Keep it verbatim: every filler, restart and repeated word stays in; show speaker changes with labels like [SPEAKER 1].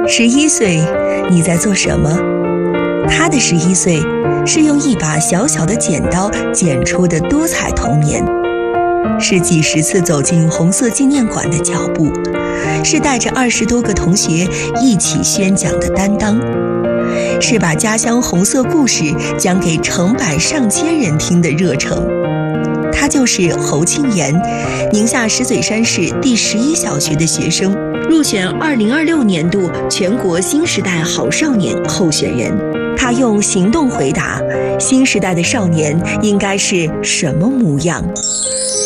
[SPEAKER 1] 十一岁，你在做什么？他的十一岁是用一把小小的剪刀剪出的多彩童年，是几十次走进红色纪念馆的脚步，是带着二十多个同学一起宣讲的担当，是把家乡红色故事讲给成百上千人听的热诚。他就是侯庆岩，宁夏石嘴山市第十一小学的学生，入选二零二六年度全国新时代好少年候选人。他用行动回答：新时代的少年应该是什么模样？